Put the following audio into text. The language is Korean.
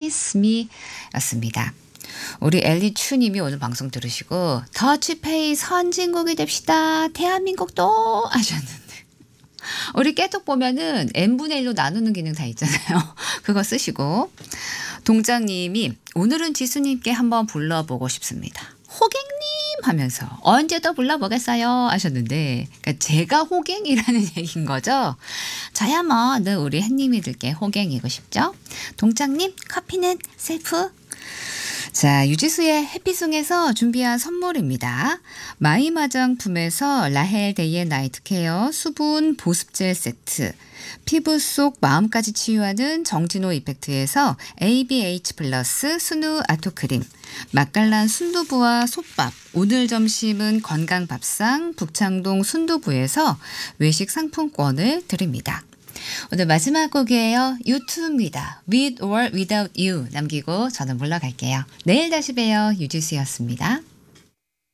Kiss Me 였습니다. 우리 엘리추님이 오늘 방송 들으시고 더치페이 선진국이 됩시다. 대한민국도 하셨는데 우리 깨톡 보면은 n분의 1로 나누는 기능 다 있잖아요. 그거 쓰시고 동장님이 오늘은 지수님께 한번 불러보고 싶습니다. 호갱님 하면서 언제 또 불러보겠어요 하셨는데 그러니까 제가 호갱이라는 얘기인 거죠. 저야 뭐 늘 우리 햇님이들께 호갱이고 싶죠. 동장님 커피는 셀프. 자, 유지수의 해피송에서 준비한 선물입니다. 마이 화장품에서 라헬 데이의 나이트 케어 수분 보습젤 세트, 피부 속 마음까지 치유하는 정진호 이펙트에서 ABH 플러스 순우 아토크림, 맛깔난 순두부와 솥밥, 오늘 점심은 건강밥상 북창동 순두부에서 외식 상품권을 드립니다. 오늘 마지막 곡이에요. U2입니다. With or Without You 남기고 저는 물러갈게요. 내일 다시 봬요. 유지수였습니다.